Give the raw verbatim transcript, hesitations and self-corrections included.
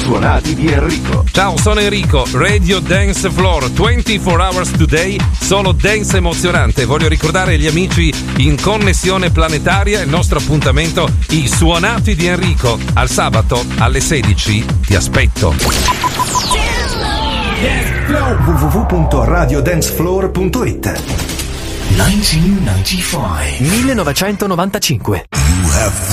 suonati di Enrico. Ciao, sono Enrico, Radio Dance Floor, ventiquattro hours today, solo dance emozionante. Voglio ricordare gli amici in connessione planetaria il nostro appuntamento, i suonati di Enrico. Al sabato alle sedici ti aspetto. w w w punto radio dance floor punto it. millenovecentonovantacinque